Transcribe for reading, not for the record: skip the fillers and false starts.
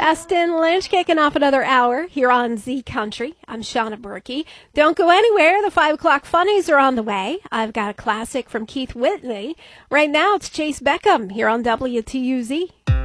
Justin Lynch kicking off another hour here on Z Country. I'm Shauna Berkey. Don't go anywhere. The 5 o'clock funnies are on the way. I've got a classic from Keith Whitley. Right now, it's Chase Beckham here on WTUZ.